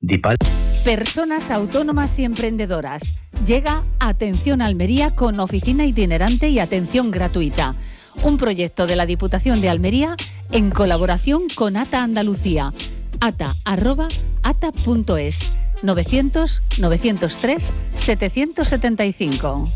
Dipal. Personas autónomas y emprendedoras. Llega Atención Almería con oficina itinerante y atención gratuita. Un proyecto de la Diputación de Almería en colaboración con ATA Andalucía. ata@ata.es 900 903 775.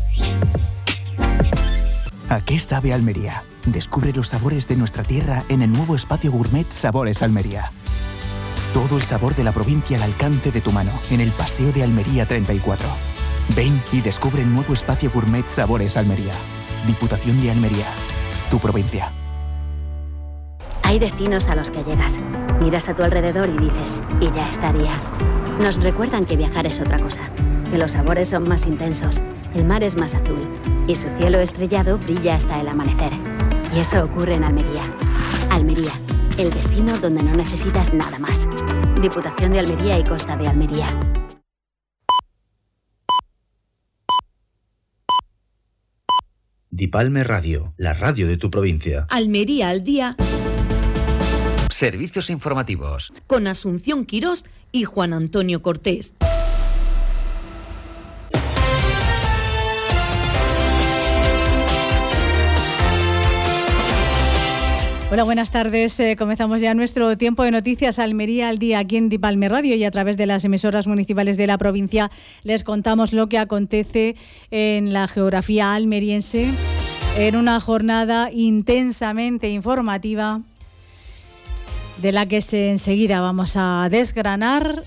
¿A qué sabe Almería? Descubre los sabores de nuestra tierra en el nuevo espacio gourmet Sabores Almería. Todo el sabor de la provincia al alcance de tu mano, en el Paseo de Almería 34. Ven y descubre el nuevo espacio gourmet Sabores Almería. Diputación de Almería, tu provincia. Hay destinos a los que llegas, miras a tu alrededor y dices, y ya estaría. Nos recuerdan que viajar es otra cosa, que los sabores son más intensos, el mar es más azul y su cielo estrellado brilla hasta el amanecer. Y eso ocurre en Almería. Almería, el destino donde no necesitas nada más. Diputación de Almería y Costa de Almería. Dipalme Radio, la radio de tu provincia. Almería al día. Servicios informativos. Con Asunción Quirós y Juan Antonio Cortés. Hola, buenas tardes. Comenzamos ya nuestro tiempo de noticias Almería al día aquí en Dipalme Radio y a través de las emisoras municipales de la provincia les contamos lo que acontece en la geografía almeriense en una jornada intensamente informativa de la que enseguida vamos a desgranar.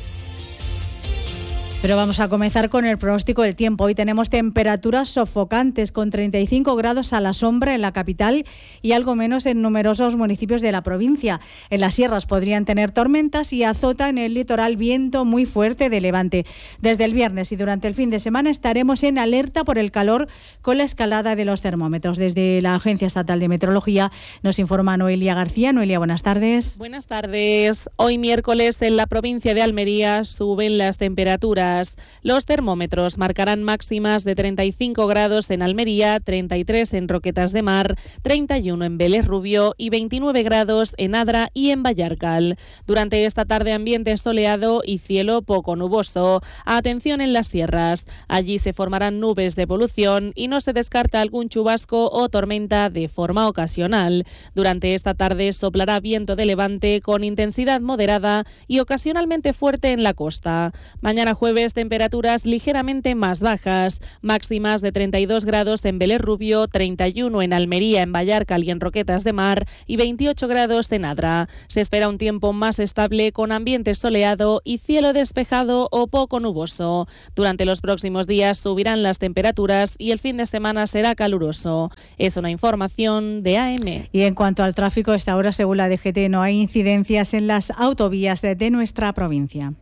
Pero vamos a comenzar con el pronóstico del tiempo. Hoy tenemos temperaturas sofocantes con 35 grados a la sombra en la capital y algo menos en numerosos municipios de la provincia. En las sierras podrían tener tormentas y azota en el litoral viento muy fuerte de levante. Desde el viernes y durante el fin de semana estaremos en alerta por el calor con la escalada de los termómetros. Desde la Agencia Estatal de Meteorología nos informa Noelia García. Noelia, buenas tardes. Buenas tardes. Hoy miércoles en la provincia de Almería suben las temperaturas. Los termómetros marcarán máximas de 35 grados en Almería, 33 en Roquetas de Mar, 31 en Vélez Rubio y 29 grados en Adra y en Vallarcal. Durante esta tarde ambiente soleado y cielo poco nuboso. Atención en las sierras. Allí se formarán nubes de polución y no se descarta algún chubasco o tormenta de forma ocasional. Durante esta tarde soplará viento de levante con intensidad moderada y ocasionalmente fuerte en la costa. Mañana jueves temperaturas ligeramente más bajas, máximas de 32 grados en Vélez Rubio, 31 en Almería, en Vallarcal y en Roquetas de Mar y 28 grados en Adra. Se espera un tiempo más estable con ambiente soleado y cielo despejado o poco nuboso. Durante los próximos días subirán las temperaturas y el fin de semana será caluroso. Es una información de AM. Y en cuanto al tráfico, esta hora, según la DGT, no hay incidencias en las autovías de nuestra provincia.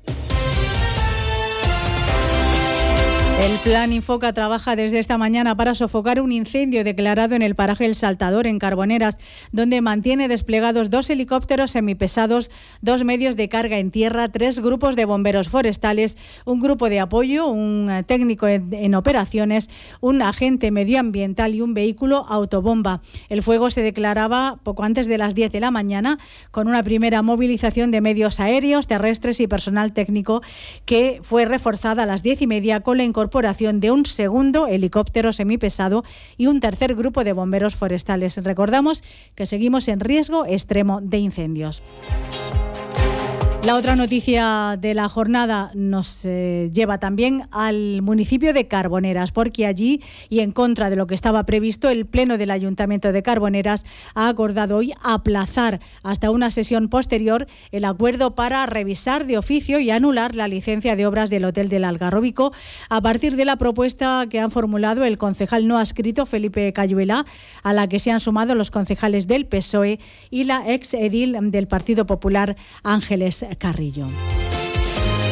El Plan Infoca trabaja desde esta mañana para sofocar un incendio declarado en el paraje El Saltador, en Carboneras, donde mantiene desplegados 2 helicópteros semipesados, 2 medios de carga en tierra, 3 grupos de bomberos forestales, un grupo de apoyo, un técnico en operaciones, un agente medioambiental y un vehículo autobomba. El fuego se declaraba poco antes de las 10 de la mañana, con una primera movilización de medios aéreos, terrestres y personal técnico que fue reforzada a las 10:30 con la incorporación de un segundo helicóptero semipesado y un tercer grupo de bomberos forestales. Recordamos que seguimos en riesgo extremo de incendios. La otra noticia de la jornada nos lleva también al municipio de Carboneras, porque allí, y en contra de lo que estaba previsto, el Pleno del Ayuntamiento de Carboneras ha acordado hoy aplazar hasta una sesión posterior el acuerdo para revisar de oficio y anular la licencia de obras del Hotel del Algarrobico a partir de la propuesta que han formulado el concejal no adscrito Felipe Cayuela, a la que se han sumado los concejales del PSOE y la ex edil del Partido Popular Ángeles Carrillo.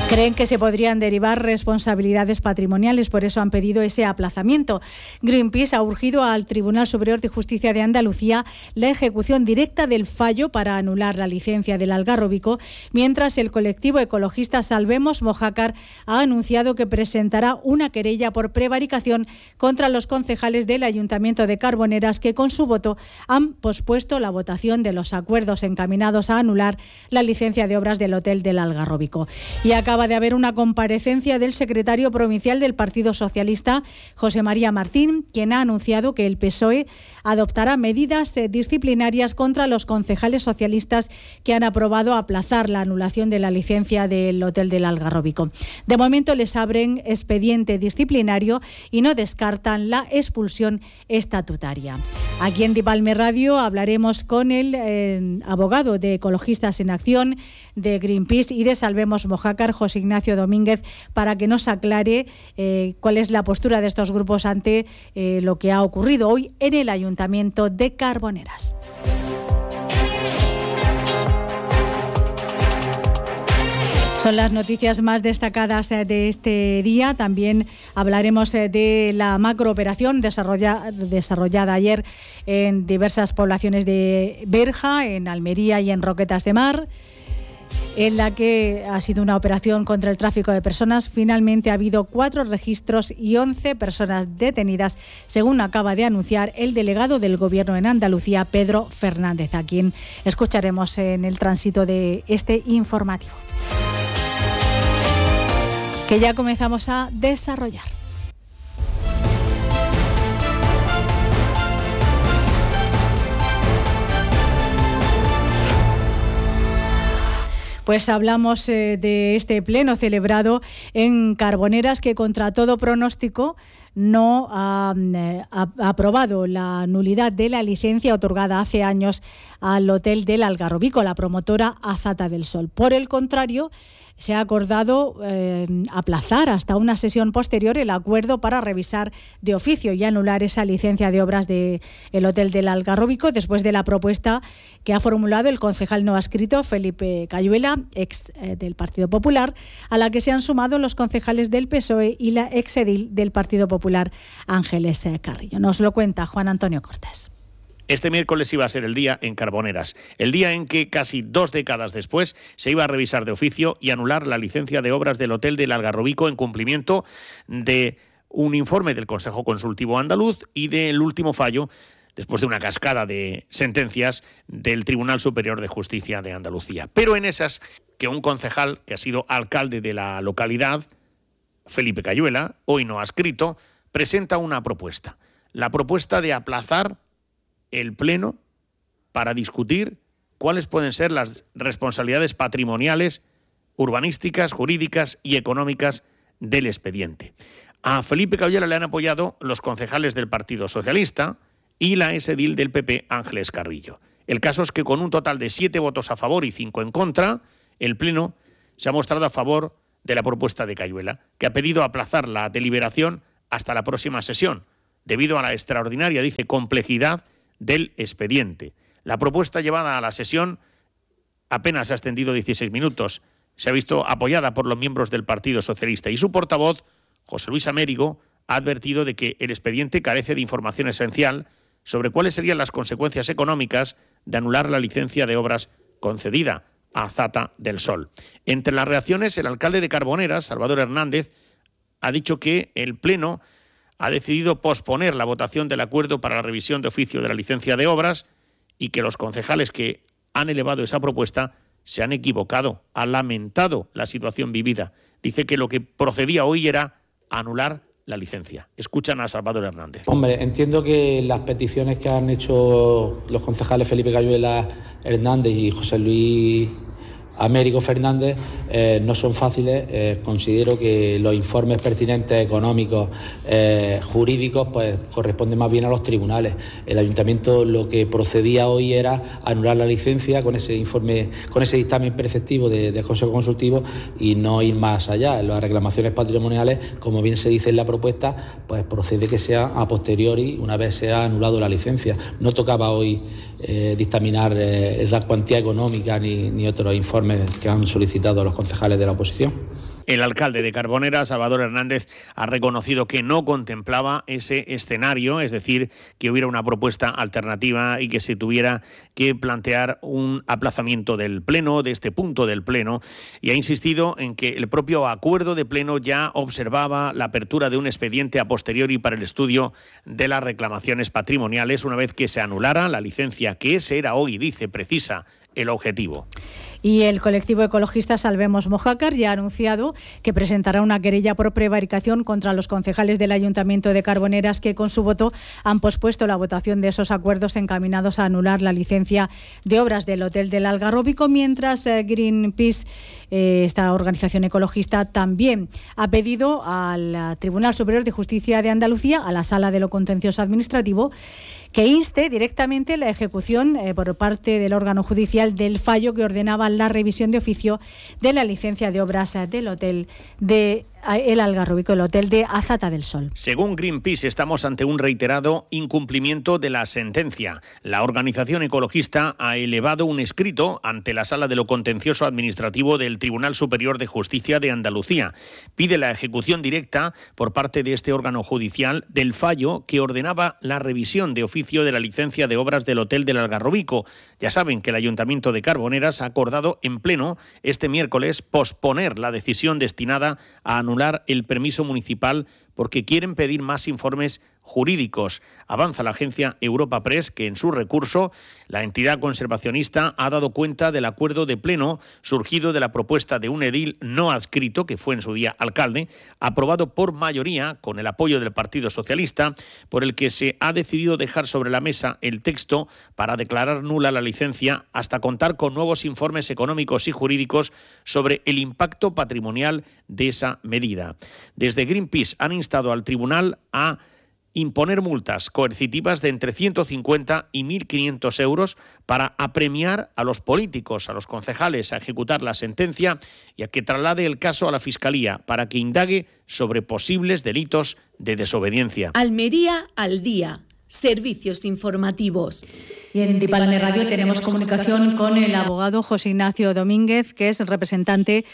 Creen que se podrían derivar responsabilidades patrimoniales, por eso han pedido ese aplazamiento. Greenpeace ha urgido al Tribunal Superior de Justicia de Andalucía la ejecución directa del fallo para anular la licencia del Algarrobico, mientras el colectivo ecologista Salvemos Mojácar ha anunciado que presentará una querella por prevaricación contra los concejales del Ayuntamiento de Carboneras que con su voto han pospuesto la votación de los acuerdos encaminados a anular la licencia de obras del Hotel del Algarrobico. Y acaba de haber una comparecencia del secretario provincial del Partido Socialista, José María Martín, quien ha anunciado que el PSOE adoptará medidas disciplinarias contra los concejales socialistas que han aprobado aplazar la anulación de la licencia del Hotel del Algarrobico. De momento les abren expediente disciplinario y no descartan la expulsión estatutaria. Aquí en Dipalme Radio hablaremos con el abogado de Ecologistas en Acción, de Greenpeace y de Salvemos Mojácar, José Ignacio Domínguez, para que nos aclare cuál es la postura de estos grupos ante lo que ha ocurrido hoy en el Ayuntamiento de Carboneras. Son las noticias más destacadas de este día. También hablaremos de la macrooperación desarrollada ayer en diversas poblaciones de Berja, en Almería y en Roquetas de Mar, en la que ha sido una operación contra el tráfico de personas. Finalmente ha habido 4 registros y 11 personas detenidas, según acaba de anunciar el delegado del Gobierno en Andalucía, Pedro Fernández, a quien escucharemos en el tránsito de este informativo, que ya comenzamos a desarrollar. Pues hablamos de este pleno celebrado en Carboneras, que contra todo pronóstico no ha aprobado la nulidad de la licencia otorgada hace años al Hotel del Algarrobico, la promotora Azata del Sol. Por el contrario, se ha acordado aplazar hasta una sesión posterior el acuerdo para revisar de oficio y anular esa licencia de obras del Hotel del Algarrobico, después de la propuesta que ha formulado el concejal no adscrito Felipe Cayuela, ex del Partido Popular, a la que se han sumado los concejales del PSOE y la exedil del Partido Popular, Ángeles Carrillo. Nos lo cuenta Juan Antonio Cortés. Este miércoles iba a ser el día en Carboneras, el día en que casi 2 décadas después se iba a revisar de oficio y anular la licencia de obras del Hotel del Algarrobico en cumplimiento de un informe del Consejo Consultivo Andaluz y del último fallo, después de una cascada de sentencias, del Tribunal Superior de Justicia de Andalucía. Pero en esas que un concejal que ha sido alcalde de la localidad, Felipe Cayuela, hoy no adscrito, presenta una propuesta. La propuesta de aplazar el Pleno para discutir cuáles pueden ser las responsabilidades patrimoniales, urbanísticas, jurídicas y económicas del expediente. A Felipe Cayuela le han apoyado los concejales del Partido Socialista y la exedil del PP, Ángeles Carrillo. El caso es que con un total de 7 votos a favor y 5 en contra, el Pleno se ha mostrado a favor de la propuesta de Cayuela, que ha pedido aplazar la deliberación hasta la próxima sesión, debido a la extraordinaria, dice, complejidad del expediente. La propuesta llevada a la sesión apenas ha extendido 16 minutos. Se ha visto apoyada por los miembros del Partido Socialista y su portavoz, José Luis Amérigo, ha advertido de que el expediente carece de información esencial sobre cuáles serían las consecuencias económicas de anular la licencia de obras concedida a Azata del Sol. Entre las reacciones, el alcalde de Carboneras, Salvador Hernández, ha dicho que el Pleno ha decidido posponer la votación del acuerdo para la revisión de oficio de la licencia de obras y que los concejales que han elevado esa propuesta se han equivocado, ha lamentado la situación vivida. Dice que lo que procedía hoy era anular la licencia. Escuchan a Salvador Hernández. Hombre, entiendo que las peticiones que han hecho los concejales Felipe Cayuela Hernández y José Luis Américo Fernández no son fáciles. Considero que los informes pertinentes económicos, jurídicos, pues corresponden más bien a los tribunales. El ayuntamiento lo que procedía hoy era anular la licencia con ese informe, con ese dictamen preceptivo del Consejo Consultivo y no ir más allá. En las reclamaciones patrimoniales, como bien se dice en la propuesta, pues procede que sea a posteriori, una vez se ha anulado la licencia. No tocaba hoy dictaminar la cuantía económica ni otros informes que han solicitado los concejales de la oposición. El alcalde de Carbonera, Salvador Hernández, ha reconocido que no contemplaba ese escenario, es decir, que hubiera una propuesta alternativa y que se tuviera que plantear un aplazamiento del Pleno, de este punto del Pleno, y ha insistido en que el propio acuerdo de Pleno ya observaba la apertura de un expediente a posteriori para el estudio de las reclamaciones patrimoniales una vez que se anulara la licencia, que ese era hoy, dice, precisa el objetivo. Y el colectivo ecologista Salvemos Mojácar ya ha anunciado que presentará una querella por prevaricación contra los concejales del Ayuntamiento de Carboneras que con su voto han pospuesto la votación de esos acuerdos encaminados a anular la licencia de obras del Hotel del Algarrobico, mientras Greenpeace, esta organización ecologista, también ha pedido al Tribunal Superior de Justicia de Andalucía, a la Sala de lo Contencioso Administrativo, que inste directamente la ejecución por parte del órgano judicial del fallo que ordenaba la revisión de oficio de la licencia de obras del Hotel de el Algarrobico, el Hotel de Azata del Sol. Según Greenpeace, estamos ante un reiterado incumplimiento de la sentencia. La organización ecologista ha elevado un escrito ante la Sala de lo Contencioso Administrativo del Tribunal Superior de Justicia de Andalucía. Pide la ejecución directa por parte de este órgano judicial del fallo que ordenaba la revisión de oficio de la licencia de obras del Hotel del Algarrobico. Ya saben que el Ayuntamiento de Carboneras ha acordado en pleno este miércoles posponer la decisión destinada a anular el permiso municipal porque quieren pedir más informes jurídicos. Avanza la agencia Europa Press que en su recurso la entidad conservacionista ha dado cuenta del acuerdo de pleno surgido de la propuesta de un edil no adscrito, que fue en su día alcalde, aprobado por mayoría con el apoyo del Partido Socialista, por el que se ha decidido dejar sobre la mesa el texto para declarar nula la licencia hasta contar con nuevos informes económicos y jurídicos sobre el impacto patrimonial de esa medida. Desde Greenpeace han instado al tribunal a imponer multas coercitivas de entre 150 y 1.500 euros para apremiar a los políticos, a los concejales, a ejecutar la sentencia y a que traslade el caso a la Fiscalía para que indague sobre posibles delitos de desobediencia. Almería al día. Servicios informativos. Y en Dipalme Radio tenemos comunicación con el abogado José Ignacio Domínguez, que es representante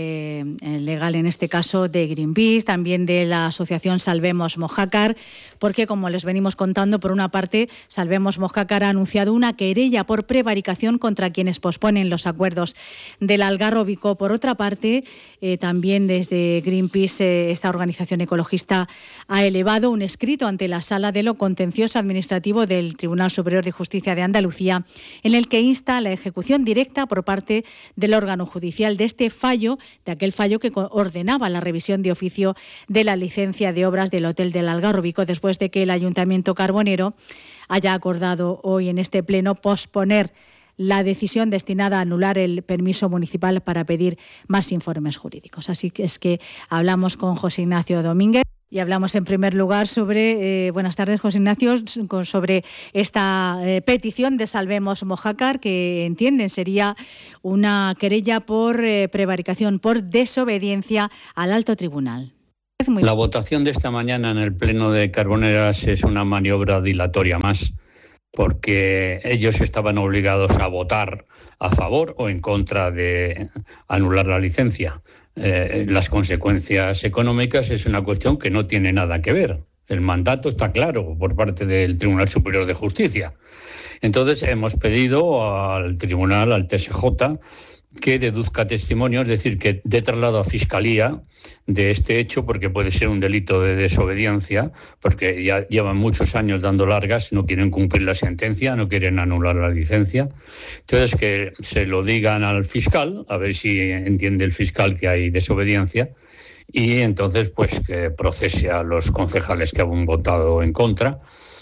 legal en este caso de Greenpeace, también de la asociación Salvemos Mojácar, porque como les venimos contando, por una parte, Salvemos Mojácar ha anunciado una querella por prevaricación contra quienes posponen los acuerdos del Algarrobico. Por otra parte, también desde Greenpeace, esta organización ecologista ha elevado un escrito ante la Sala de lo Contencioso Administrativo del Tribunal Superior de Justicia de Andalucía, en el que insta la ejecución directa por parte del órgano judicial de este fallo, de aquel fallo que ordenaba la revisión de oficio de la licencia de obras del Hotel del Algarrobico, después de que el Ayuntamiento carbonero haya acordado hoy en este pleno posponer la decisión destinada a anular el permiso municipal para pedir más informes jurídicos. Así que es que hablamos con José Ignacio Domínguez. Y hablamos en primer lugar sobre, buenas tardes José Ignacio, sobre esta petición de Salvemos Mojácar, que entienden sería una querella por prevaricación, por desobediencia al alto tribunal. La votación de esta mañana en el Pleno de Carboneras es una maniobra dilatoria más, porque ellos estaban obligados a votar a favor o en contra de anular la licencia. Las consecuencias económicas es una cuestión que no tiene nada que ver. El mandato está claro por parte del Tribunal Superior de Justicia. Entonces hemos pedido al Tribunal, al TSJ, que deduzca testimonio, es decir, que dé traslado a Fiscalía de este hecho, porque puede ser un delito de desobediencia, porque ya llevan muchos años dando largas, no quieren cumplir la sentencia, no quieren anular la licencia. Entonces, que se lo digan al fiscal, a ver si entiende el fiscal que hay desobediencia, y entonces pues que procese a los concejales que han votado en contra.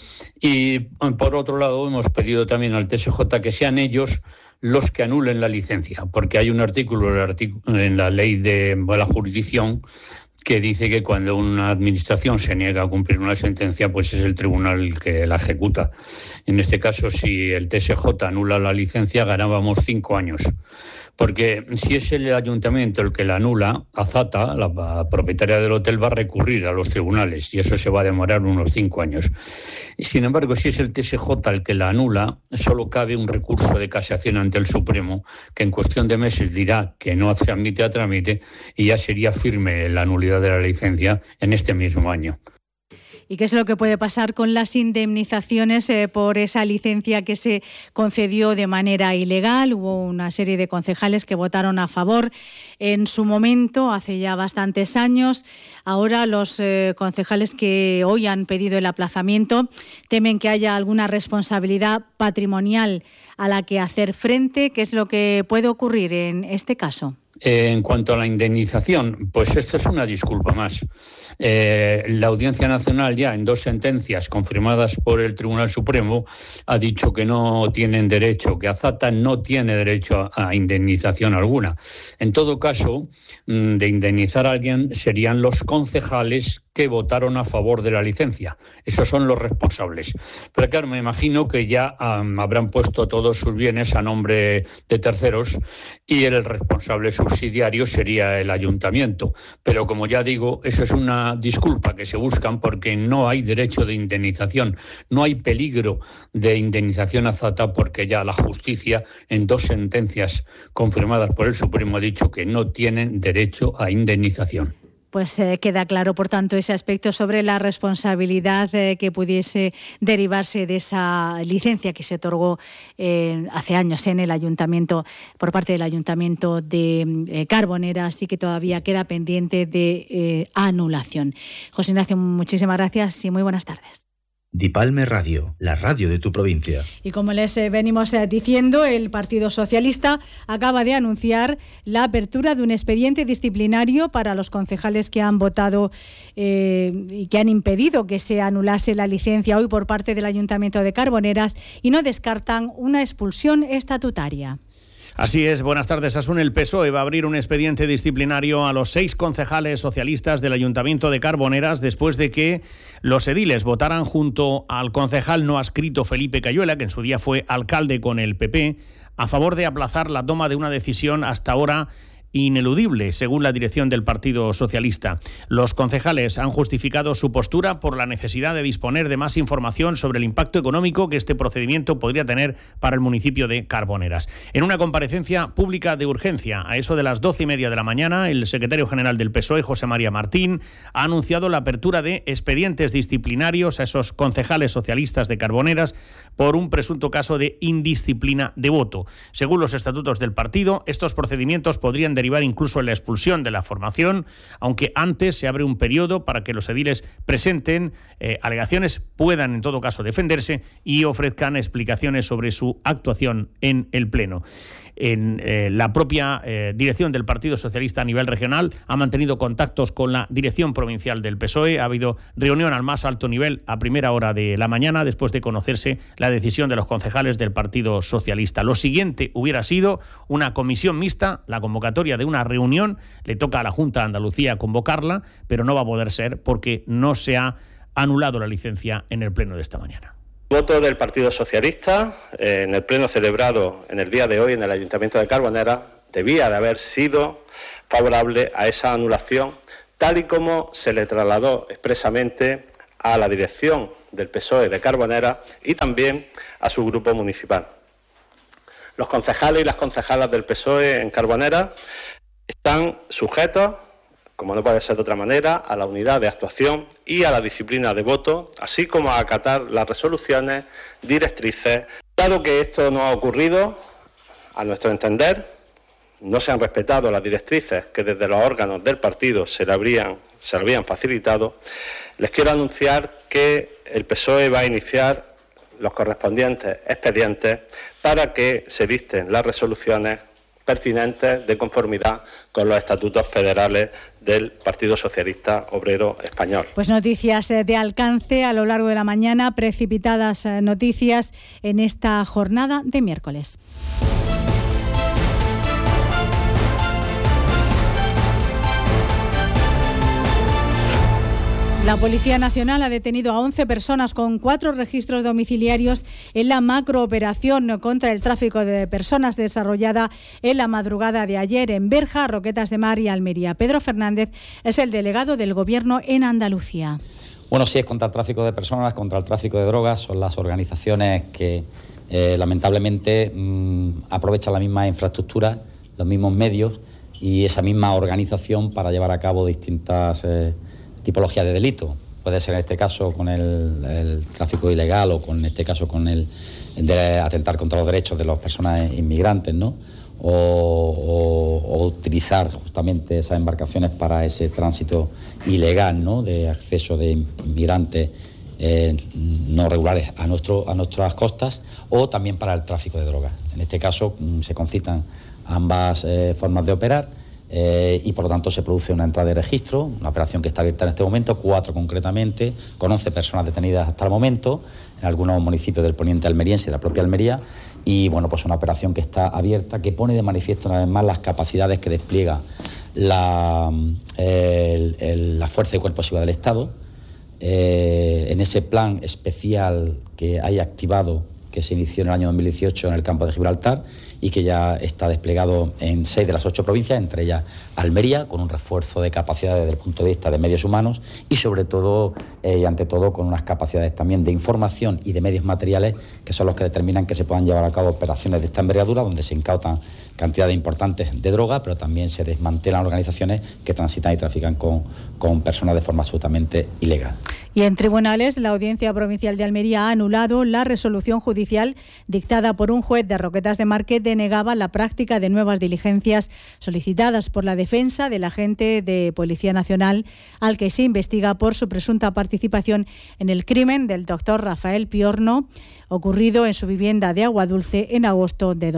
Y por otro lado, hemos pedido también al TSJ que sean ellos los que anulen la licencia, porque hay un artículo en la ley de la jurisdicción que dice que cuando una administración se niega a cumplir una sentencia, pues es el tribunal el que la ejecuta. En este caso, si el TSJ anula la licencia, ganábamos 5 años, Porque si es el ayuntamiento el que la anula, Azata, la propietaria del hotel, va a recurrir a los tribunales y eso se va a demorar unos 5 años. Y sin embargo, si es el TSJ el que la anula, solo cabe un recurso de casación ante el Supremo, que en cuestión de meses dirá que no se admite a trámite y ya sería firme la nulidad de la licencia en este mismo año. ¿Y qué es lo que puede pasar con las indemnizaciones por esa licencia que se concedió de manera ilegal? Hubo una serie de concejales que votaron a favor en su momento, hace ya bastantes años. Ahora los concejales que hoy han pedido el aplazamiento temen que haya alguna responsabilidad patrimonial a la que hacer frente. ¿Qué es lo que puede ocurrir en este caso? En cuanto a la indemnización, pues esto es una disculpa más. La Audiencia Nacional ya en 2 sentencias confirmadas por el Tribunal Supremo ha dicho que no tienen derecho, que Azata no tiene derecho a indemnización alguna. En todo caso, de indemnizar a alguien serían los concejales que votaron a favor de la licencia. Esos son los responsables. Pero claro, me imagino que ya habrán puesto todos sus bienes a nombre de terceros y el responsable subsidiario sería el ayuntamiento. Pero como ya digo, eso es una disculpa que se buscan porque no hay derecho de indemnización. No hay peligro de indemnización a Azata porque ya la justicia en 2 sentencias confirmadas por el Supremo ha dicho que no tienen derecho a indemnización. Pues queda claro, por tanto, ese aspecto sobre la responsabilidad que pudiese derivarse de esa licencia que se otorgó hace años en el ayuntamiento, por parte del ayuntamiento de Carboneras, y que todavía queda pendiente de anulación. José Ignacio, muchísimas gracias y muy buenas tardes. Dipalme Radio, la radio de tu provincia. Y como les venimos diciendo, el Partido Socialista acaba de anunciar la apertura de un expediente disciplinario para los concejales que han votado y que han impedido que se anulase la licencia hoy por parte del Ayuntamiento de Carboneras, y no descartan una expulsión estatutaria. Así es, buenas tardes, Asun. El PSOE va a abrir un expediente disciplinario a los 6 concejales socialistas del Ayuntamiento de Carboneras después de que los ediles votaran junto al concejal no adscrito Felipe Cayuela, que en su día fue alcalde con el PP, a favor de aplazar la toma de una decisión hasta ahora ineludible, según la dirección del Partido Socialista. Los concejales han justificado su postura por la necesidad de disponer de más información sobre el impacto económico que este procedimiento podría tener para el municipio de Carboneras. En una comparecencia pública de urgencia, a eso de las 12:30 de la mañana, el secretario general del PSOE, José María Martín, ha anunciado la apertura de expedientes disciplinarios a esos concejales socialistas de Carboneras por un presunto caso de indisciplina de voto. Según los estatutos del partido, estos procedimientos podrían derivar incluso en la expulsión de la formación, aunque antes se abre un periodo para que los ediles presenten alegaciones, puedan en todo caso defenderse y ofrezcan explicaciones sobre su actuación en el Pleno. En la propia dirección del Partido Socialista a nivel regional ha mantenido contactos con la dirección provincial del PSOE. Ha habido reunión al más alto nivel a primera hora de la mañana después de conocerse la decisión de los concejales del Partido Socialista. Lo siguiente hubiera sido una comisión mixta, la convocatoria de una reunión. Le toca a la Junta de Andalucía convocarla, pero no va a poder ser porque no se ha anulado la licencia en el pleno de esta mañana. Voto del Partido Socialista en el pleno celebrado en el día de hoy en el Ayuntamiento de Carboneras debía de haber sido favorable a esa anulación, tal y como se le trasladó expresamente a la dirección del PSOE de Carboneras y también a su grupo municipal. Los concejales y las concejalas del PSOE en Carboneras están sujetos, como no puede ser de otra manera, a la unidad de actuación y a la disciplina de voto, así como a acatar las resoluciones, directrices. Dado que esto no ha ocurrido, a nuestro entender, no se han respetado las directrices que desde los órganos del partido se le habían facilitado, les quiero anunciar que el PSOE va a iniciar los correspondientes expedientes para que se dicten las resoluciones pertinentes de conformidad con los estatutos federales del Partido Socialista Obrero Español. Pues noticias de alcance a lo largo de la mañana, precipitadas noticias en esta jornada de miércoles. La Policía Nacional ha detenido a 11 personas con 4 registros domiciliarios en la macrooperación contra el tráfico de personas desarrollada en la madrugada de ayer en Berja, Roquetas de Mar y Almería. Pedro Fernández es el delegado del Gobierno en Andalucía. Bueno, sí, es contra el tráfico de personas, contra el tráfico de drogas. Son las organizaciones que lamentablemente aprovechan la misma infraestructura, los mismos medios y esa misma organización para llevar a cabo distintas tipologías de delito. Puede ser en este caso con el tráfico ilegal o en este caso con el de atentar contra los derechos de las personas inmigrantes, ¿no? O utilizar justamente esas embarcaciones para ese tránsito ilegal, ¿no? De acceso de inmigrantes no regulares a nuestras costas, o también para el tráfico de drogas. En este caso se concitan ambas formas de operar. Y por lo tanto se produce una entrada de registro, una operación que está abierta en este momento, 4 concretamente, con 11 personas detenidas hasta el momento, en algunos municipios del poniente almeriense y de la propia Almería, y bueno, pues una operación que está abierta, que pone de manifiesto una vez más las capacidades que despliega la Fuerza y Cuerpo de Seguridad del Estado, en ese plan especial que hay activado, que se inició en el año 2018 en el campo de Gibraltar y que ya está desplegado en 6 de las 8 provincias, entre ellas Almería, con un refuerzo de capacidades desde el punto de vista de medios humanos y sobre todo y ante todo con unas capacidades también de información y de medios materiales que son los que determinan que se puedan llevar a cabo operaciones de esta envergadura, donde se incautan cantidades importantes de droga, pero también se desmantelan organizaciones que transitan y trafican con personas de forma absolutamente ilegal. Y en tribunales, la Audiencia Provincial de Almería ha anulado la resolución judicial dictada por un juez de Roquetas de Mar que denegaba la práctica de nuevas diligencias solicitadas por la defensa del agente de Policía Nacional al que se investiga por su presunta participación en el crimen del doctor Rafael Piorno, ocurrido en su vivienda de Aguadulce en agosto de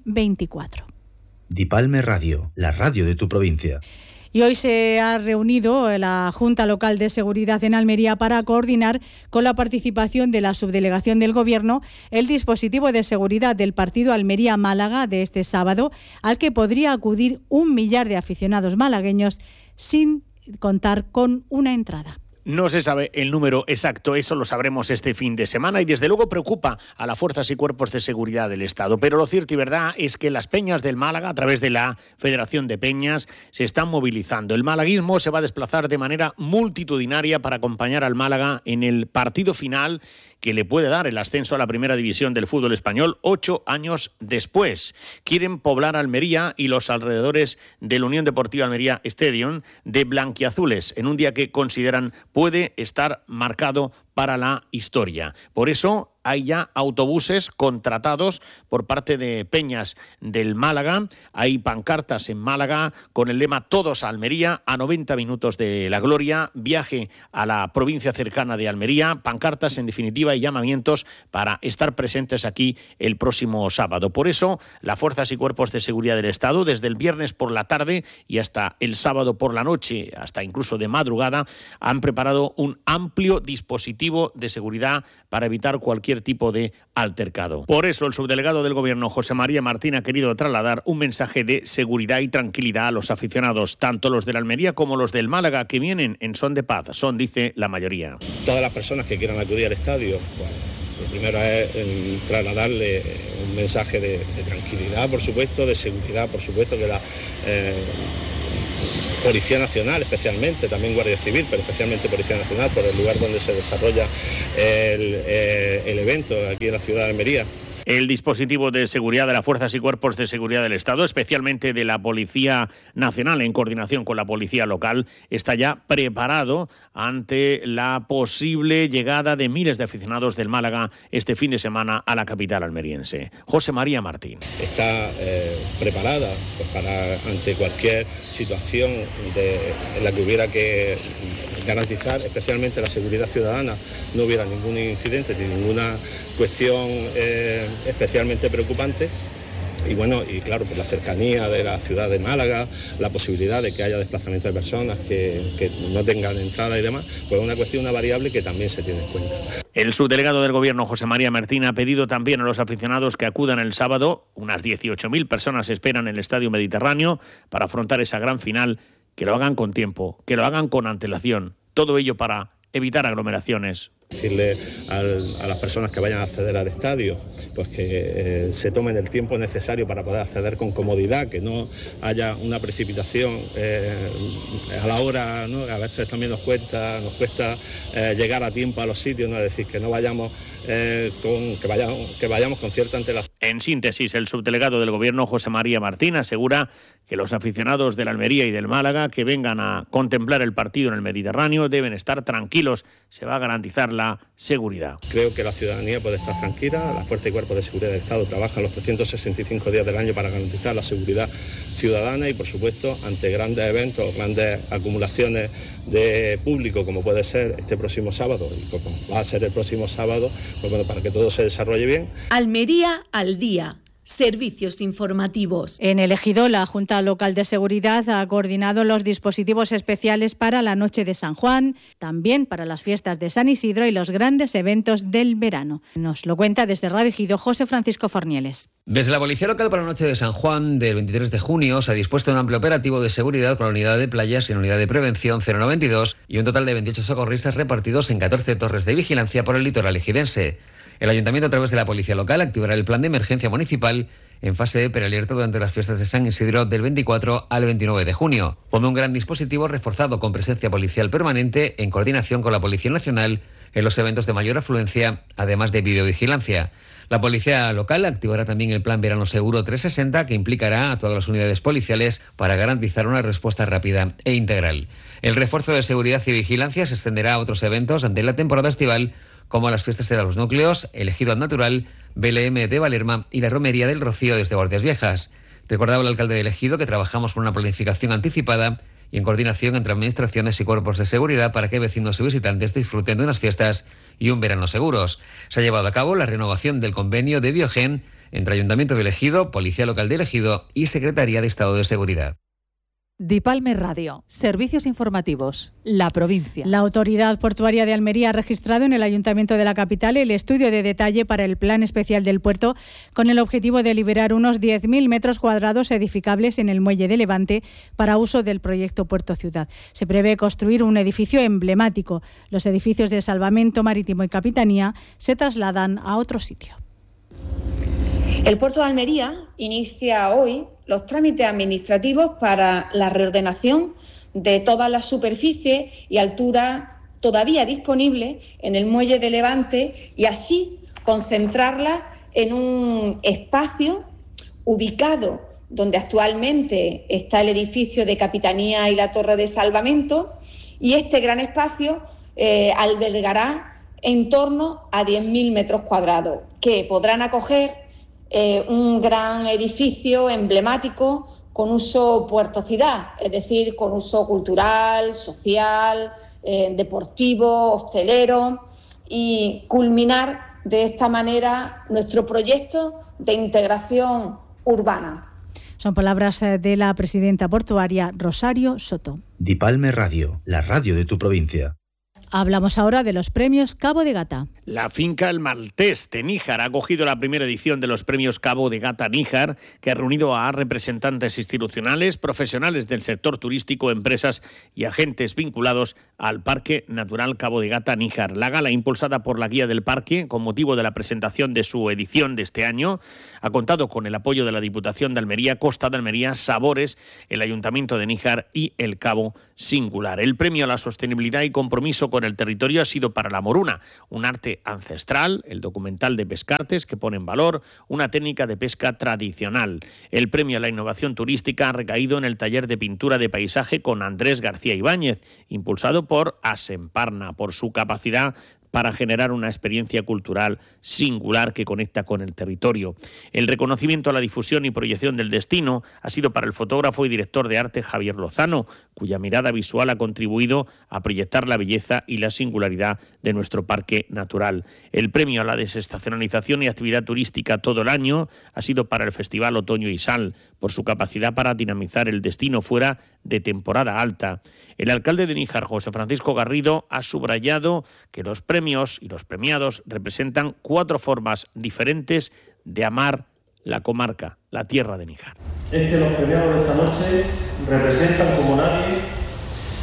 2024. Dipalme Radio, la radio de tu provincia. Y hoy se ha reunido la Junta Local de Seguridad en Almería para coordinar con la participación de la subdelegación del Gobierno el dispositivo de seguridad del partido Almería-Málaga de este sábado, al que podría acudir 1 millar de aficionados malagueños sin contar con una entrada. No se sabe el número exacto, eso lo sabremos este fin de semana y desde luego preocupa a las fuerzas y cuerpos de seguridad del Estado. Pero lo cierto y verdad es que las peñas del Málaga, a través de la Federación de Peñas, se están movilizando. El malaguismo se va a desplazar de manera multitudinaria para acompañar al Málaga en el partido final que le puede dar el ascenso a la primera división del fútbol español 8 años después. Quieren poblar Almería y los alrededores del Unión Deportiva Almería Stadium de blanquiazules en un día que consideran puede estar marcado para la historia. Por eso hay ya autobuses contratados por parte de Peñas del Málaga. Hay pancartas en Málaga con el lema Todos a Almería, a 90 minutos de la gloria, viaje a la provincia cercana de Almería, pancartas en definitiva y llamamientos para estar presentes aquí el próximo sábado. Por eso, las fuerzas y cuerpos de seguridad del Estado, desde el viernes por la tarde y hasta el sábado por la noche, hasta incluso de madrugada, han preparado un amplio dispositivo de seguridad para evitar cualquier tipo de altercado. Por eso el subdelegado del Gobierno, José María Martín, ha querido trasladar un mensaje de seguridad y tranquilidad a los aficionados, tanto los de la Almería como los del Málaga, que vienen en son de paz. Son, dice, la mayoría. Todas las personas que quieran acudir al estadio, bueno, lo primero es trasladarle un mensaje de tranquilidad, por supuesto, de seguridad, por supuesto, que la Policía Nacional, especialmente, también Guardia Civil, pero especialmente Policía Nacional, por el lugar donde se desarrolla el evento aquí en la ciudad de Almería. El dispositivo de seguridad de las fuerzas y cuerpos de seguridad del Estado, especialmente de la Policía Nacional, en coordinación con la Policía Local, está ya preparado ante la posible llegada de miles de aficionados del Málaga este fin de semana a la capital almeriense. José María Martín. Está preparada ante cualquier situación en la que hubiera que garantizar especialmente la seguridad ciudadana, no hubiera ningún incidente ni ninguna cuestión especialmente preocupante. Y bueno, y claro, por la cercanía de la ciudad de Málaga, la posibilidad de que haya desplazamiento de personas que no tengan entrada y demás, pues es una variable que también se tiene en cuenta. El subdelegado del Gobierno, José María Martín, ha pedido también a los aficionados que acudan el sábado. Unas 18.000 personas esperan en el Estadio Mediterráneo para afrontar esa gran final, que lo hagan con tiempo, que lo hagan con antelación. Todo ello para evitar aglomeraciones. Decirle a las personas que vayan a acceder al estadio, pues que se tomen el tiempo necesario para poder acceder con comodidad, que no haya una precipitación a la hora, ¿no? A veces también nos cuesta llegar a tiempo a los sitios, ¿no? Es decir, que no vayamos que vayamos con cierta antelación. En síntesis, el subdelegado del Gobierno, José María Martín, asegura que los aficionados del Almería y del Málaga que vengan a contemplar el partido en el Mediterráneo deben estar tranquilos. Se va a garantizar la seguridad. Creo que la ciudadanía puede estar tranquila. La Fuerza y Cuerpo de Seguridad del Estado trabajan los 365 días del año para garantizar la seguridad ciudadana y, por supuesto, ante grandes eventos, grandes acumulaciones de público, como puede ser este próximo sábado y como va a ser el próximo sábado, pues bueno, para que todo se desarrolle bien. Almería al día. Servicios informativos. En el Ejido, la Junta Local de Seguridad ha coordinado los dispositivos especiales para la Noche de San Juan, también para las fiestas de San Isidro y los grandes eventos del verano. Nos lo cuenta desde Radio Ejido José Francisco Fornieles. Desde la Policía Local para la Noche de San Juan del 23 de junio se ha dispuesto un amplio operativo de seguridad con la unidad de playas y la unidad de prevención 092 y un total de 28 socorristas repartidos en 14 torres de vigilancia por el litoral ejidense. El Ayuntamiento, a través de la Policía Local, activará el plan de emergencia municipal en fase de prealerta durante las fiestas de San Isidro del 24 al 29 de junio. Pone un gran dispositivo reforzado con presencia policial permanente en coordinación con la Policía Nacional en los eventos de mayor afluencia, además de videovigilancia. La Policía Local activará también el Plan Verano Seguro 360, que implicará a todas las unidades policiales para garantizar una respuesta rápida e integral. El refuerzo de seguridad y vigilancia se extenderá a otros eventos ante la temporada estival, como las fiestas de los núcleos, el Ejido Natural, BLM de Valerma y la Romería del Rocío desde Guardias Viejas. Recordaba el alcalde del Ejido que trabajamos con una planificación anticipada y en coordinación entre administraciones y cuerpos de seguridad para que vecinos y visitantes disfruten de unas fiestas y un verano seguros. Se ha llevado a cabo la renovación del convenio de Biogen entre Ayuntamiento del Ejido, Policía Local del Ejido y Secretaría de Estado de Seguridad. Dipalme Radio, servicios informativos, la provincia. La Autoridad Portuaria de Almería ha registrado en el Ayuntamiento de la capital el estudio de detalle para el Plan Especial del Puerto con el objetivo de liberar unos 10.000 metros cuadrados edificables en el muelle de Levante para uso del proyecto Puerto Ciudad. Se prevé construir un edificio emblemático. Los edificios de Salvamento Marítimo y Capitanía se trasladan a otro sitio. El Puerto de Almería inicia hoy los trámites administrativos para la reordenación de todas las superficies y alturas todavía disponibles en el muelle de Levante y así concentrarlas en un espacio ubicado donde actualmente está el edificio de Capitanía y la Torre de Salvamento, y este gran espacio albergará en torno a 10.000 metros cuadrados que podrán acoger un gran edificio emblemático con uso Puerto Ciudad, es decir, con uso cultural, social, deportivo, hostelero, y culminar de esta manera nuestro proyecto de integración urbana. Son palabras de la presidenta portuaria Rosario Soto. Dipalme Radio, la radio de tu provincia. Hablamos ahora de los premios Cabo de Gata. La finca El Maltés de Níjar ha acogido la primera edición de los premios Cabo de Gata Níjar, que ha reunido a representantes institucionales, profesionales del sector turístico, empresas y agentes vinculados al Parque Natural Cabo de Gata Níjar. La gala, impulsada por la Guía del Parque, con motivo de la presentación de su edición de este año, ha contado con el apoyo de la Diputación de Almería, Costa de Almería, Sabores, el Ayuntamiento de Níjar y el Cabo Singular. El premio a la sostenibilidad y compromiso con el territorio ha sido para la moruna, un arte ancestral, el documental de Pescartes, que pone en valor una técnica de pesca tradicional. El premio a la innovación turística ha recaído en el taller de pintura de paisaje con Andrés García Ibáñez, impulsado por Asemparna, por su capacidad para generar una experiencia cultural singular que conecta con el territorio. El reconocimiento a la difusión y proyección del destino ha sido para el fotógrafo y director de arte Javier Lozano, cuya mirada visual ha contribuido a proyectar la belleza y la singularidad de nuestro parque natural. El premio a la desestacionalización y actividad turística todo el año ha sido para el Festival Otoño y Sal, por su capacidad para dinamizar el destino fuera de temporada alta. El alcalde de Níjar, José Francisco Garrido, ha subrayado que los premios y los premiados representan 4 formas diferentes de amar la comarca, la tierra de Níjar. Es que los premiados de esta noche representan como nadie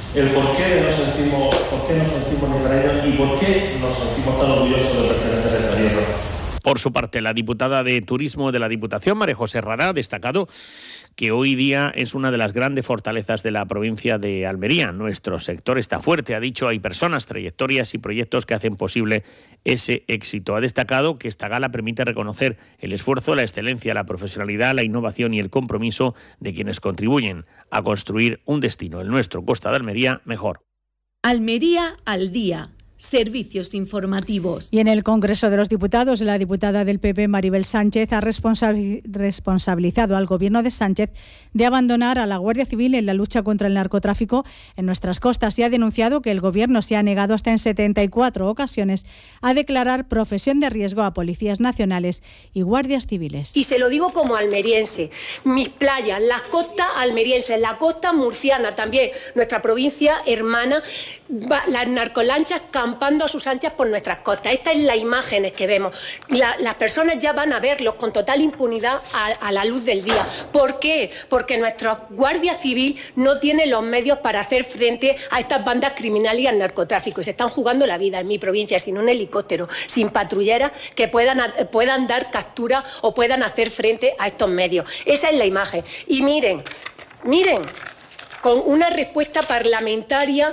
el por qué nos sentimos distraídos y por qué nos sentimos tan orgullosos de pertenecer a esta tierra. Por su parte, la diputada de Turismo de la Diputación, María José Rara, ha destacado que hoy día es una de las grandes fortalezas de la provincia de Almería. Nuestro sector está fuerte, ha dicho, hay personas, trayectorias y proyectos que hacen posible ese éxito. Ha destacado que esta gala permite reconocer el esfuerzo, la excelencia, la profesionalidad, la innovación y el compromiso de quienes contribuyen a construir un destino, el nuestro, Costa de Almería, mejor. Almería al día. Servicios informativos. Y en el Congreso de los Diputados, la diputada del PP, Maribel Sánchez, ha responsabilizado al Gobierno de Sánchez de abandonar a la Guardia Civil en la lucha contra el narcotráfico en nuestras costas y ha denunciado que el Gobierno se ha negado hasta en 74 ocasiones a declarar profesión de riesgo a policías nacionales y guardias civiles. Y se lo digo como almeriense, mis playas, las costas almerienses, la costa murciana también, nuestra provincia hermana, las narcolanchas campando a sus anchas por nuestras costas. Estas son las imágenes que vemos. Las personas ya van a verlos con total impunidad a la luz del día. ¿Por qué? Porque nuestra Guardia Civil no tiene los medios para hacer frente a estas bandas criminales y al narcotráfico. Y se están jugando la vida en mi provincia sin un helicóptero, sin patrulleras que puedan dar captura o puedan hacer frente a estos medios. Esa es la imagen. Y miren, con una respuesta parlamentaria,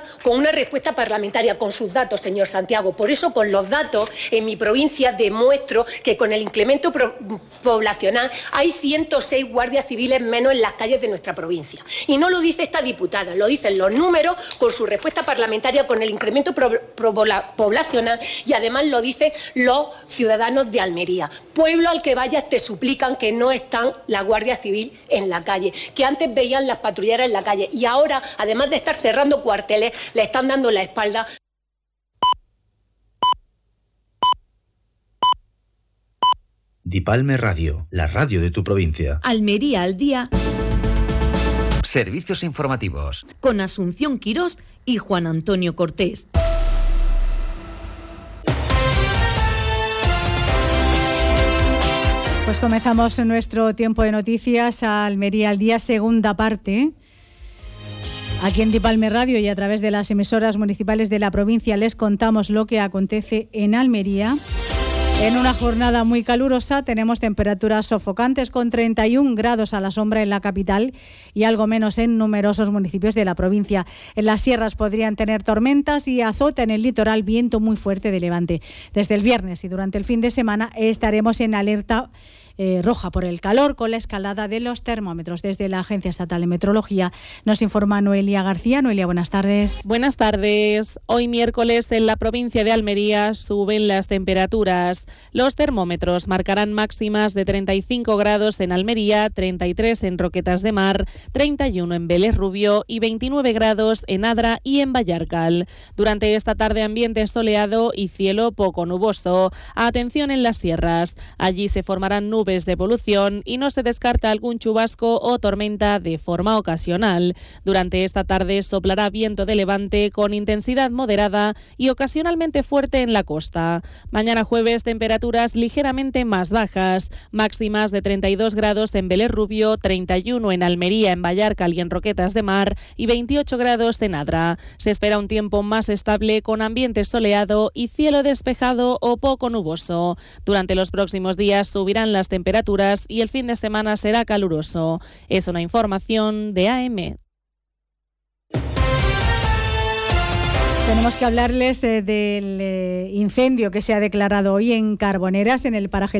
con sus datos, señor Santiago. Por eso, con los datos, en mi provincia demuestro que con el incremento poblacional hay 106 guardias civiles menos en las calles de nuestra provincia. Y no lo dice esta diputada, lo dicen los números con su respuesta parlamentaria, con el incremento poblacional, y además lo dicen los ciudadanos de Almería. Pueblo al que vayas te suplican que no están la Guardia Civil en la calle, que antes veían las patrulleras en la calle. Y ahora, además de estar cerrando cuarteles, le están dando la espalda. Dipalme Radio, la radio de tu provincia. Almería al día. Servicios informativos. Con Asunción Quirós y Juan Antonio Cortés. Pues comenzamos nuestro tiempo de noticias a Almería al día, segunda parte. Aquí en Dipalme Radio y a través de las emisoras municipales de la provincia les contamos lo que acontece en Almería. En una jornada muy calurosa tenemos temperaturas sofocantes con 31 grados a la sombra en la capital y algo menos en numerosos municipios de la provincia. En las sierras podrían tener tormentas y azota en el litoral viento muy fuerte de levante. Desde el viernes y durante el fin de semana estaremos en alerta roja por el calor con la escalada de los termómetros. Desde la Agencia Estatal de Meteorología nos informa Noelia García. Noelia, buenas tardes. Buenas tardes. Hoy miércoles en la provincia de Almería suben las temperaturas. Los termómetros marcarán máximas de 35 grados en Almería, 33 en Roquetas de Mar, 31 en Vélez Rubio y 29 grados en Adra y en Vallarcal. Durante esta tarde ambiente soleado y cielo poco nuboso. Atención en las sierras. Allí se formarán nubes de polución y no se descarta algún chubasco o tormenta de forma ocasional. Durante esta tarde soplará viento de levante con intensidad moderada y ocasionalmente fuerte en la costa. Mañana jueves temperaturas ligeramente más bajas, máximas de 32 grados en Vélez Rubio, 31 en Almería, en Vallarcal y en Roquetas de Mar y 28 grados en Adra. Se espera un tiempo más estable con ambiente soleado y cielo despejado o poco nuboso. Durante los próximos días subirán las temperaturas y el fin de semana será caluroso. Es una información de AM. Tenemos que hablarles del incendio que se ha declarado hoy en Carboneras, en el paraje